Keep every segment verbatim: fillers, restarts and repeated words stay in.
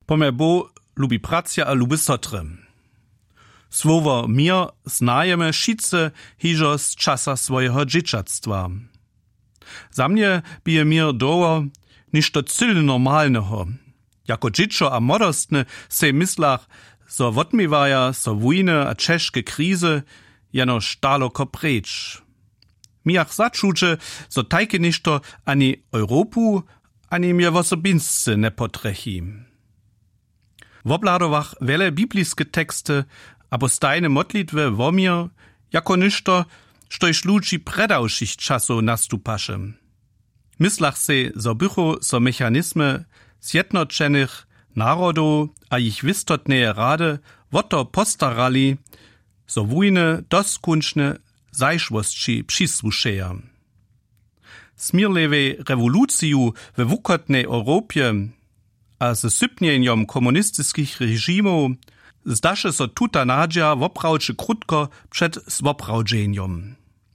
Pomje bo lubi pracja a lubi sotre. Słowo mir znajemy wszyscy hižo z czasa swojego dzieciactwa. Za mnie bije mir doło niż to cyle normalnego. Jako dziecko a młodostny se myslach, so wotmiewaja, so wojny a ciężkie krizy jeno daleko precz. Mijach zaczucie, so tajke niż to ani Europu, ani mir w osobinsce ne potrechi. W obladowach wiele biblijskie teksty abo stajne modlitwy wo mir, jako niż to, štož ludzi predawšich časov nastupaše. Myslach se, so bychu so mechanizmy zjednoczenych narodów a ich wistotneje rady woto postarali, so wojny doskunčne zajszłości przysłuszeja. Smirlewej rewoluciju we wukotnej Europie a ze sypnienjom komunistyckich reżimów zdaše so tuta nadzia woprawče krótko przed swoprawdzeniem.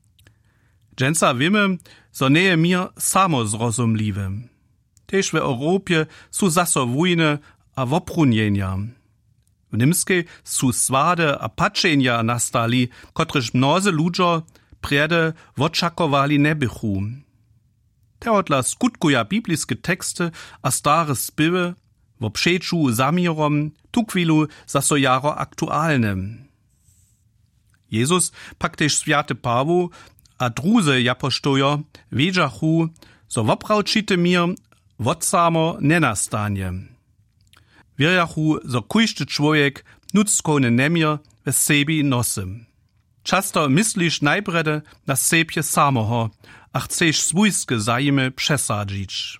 Dżęca wiemy, so nie je mir samozrozumliwe. Tež w Europie su zaso wojny a woprunjenja. W Nimskiej su swade a patrzenja nastali, kotrež mnozy ludzo prede wočakovali ne bychu. Teodla skutkuja biblijskie teksty a stare spiewy wo przeczu zamirom tukwilu zaso jaro aktualnym. Jezus pak tež święty Paweł a druze japoštojo wiedzachu, so woprawčite mir wot samo ne nastanie. Wierjachu, so kujszty człowiek nuckone nemir w sebi nosy. Často myslisz najbrede na sebje samoho, a chceš swójskie zajmy przesadzić.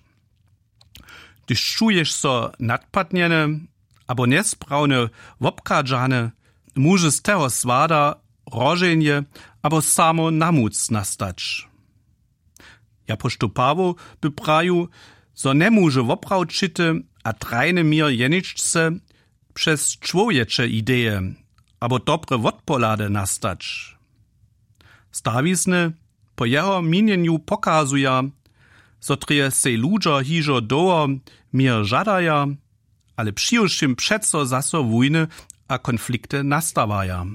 Gdyż czujesz so nadpadniene, abo niesprawne wopkadżane, może z tego swada rożenie, abo samo namuc nastać. Japošto Paweł by praju, so ne może woprawčite a trajne mir jeniczce przez człowiecze idee, abo dobre wotpolade nastać. Stawisny po jeho minieniu pokazuja, so treje se ludzo hižo doło mir żadaja, ale przyjuższym przeco zaso wojny a konflikty nastawaja.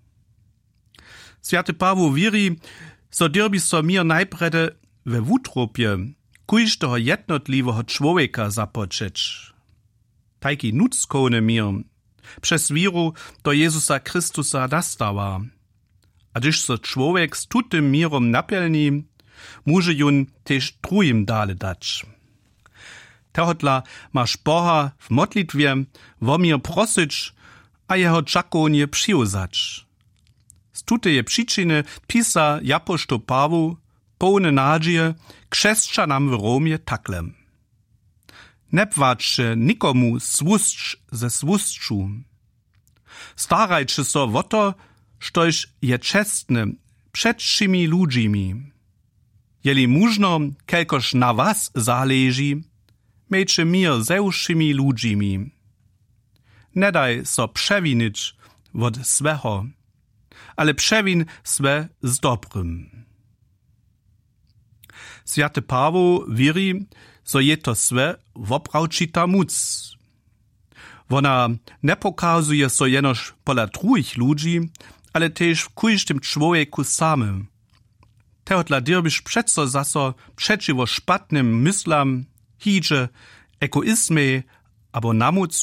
Święty Paweł wiri, so dyrbi so mir najprede we wutropie kujsztoho jednotliwego człowieka zapoczeć. Tajki nuckone mir przez wiru do Jezusa Chrystusa nastawa. A gdyż so człowiek z tutym mirom napełni, może jun też drugim dale dać. Tehodla masz Boha w modlitwie wo mir prosić, a jeho czakonie przyjuzać. Z tutej przyczyny pisa japošto Paweł pełne nadzieje chrześcijanam w Romie takle. Ne płaczcie nikomu swóstcz ze swóstczu. Starajcie so o to, štož je čestne przed všimi ludzimi. Jeli mužno, kelkož na was zaleži, mejče mir ze všimi ludzimi. Ne daj so przewinić wod sveho, ale przewin swe z dobrym. Święty Paweł wiri, so je to swe woprawčita muc. Wona ne pokazuje so jenož pola drugich ludzi, ale też w kujsztym człowieku samym. Teodla dyrbisz przeco zaso przeciwo szpatnym myslam, hidzie, egoizmie, abo namuc